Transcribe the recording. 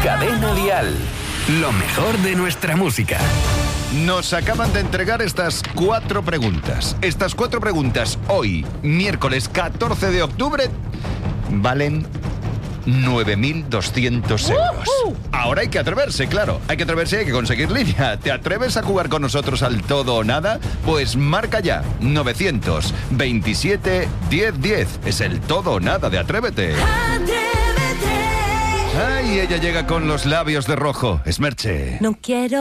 Cadena Dial. Lo mejor de nuestra música. Nos acaban de entregar estas 4 preguntas. Estas 4 preguntas hoy, miércoles 14 de octubre, valen 9.200 euros. Ahora hay que atreverse, claro. Hay que atreverse y hay que conseguir línea. ¿Te atreves a jugar con nosotros al todo o nada? Pues marca ya. 927 1010. Es el todo o nada de Atrévete. Ay, ella llega con los labios de rojo. Es Merche. No quiero